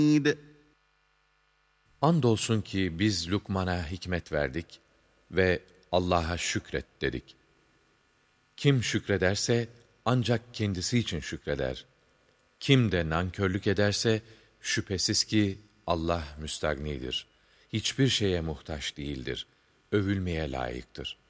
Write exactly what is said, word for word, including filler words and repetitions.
Andolsun ki biz Lukman'a hikmet verdik ve Allah'a şükret dedik. Kim şükrederse ancak kendisi için şükreder. Kim de nankörlük ederse şüphesiz ki Allah müstagnidir. Hiçbir şeye muhtaç değildir. Övülmeye layıktır.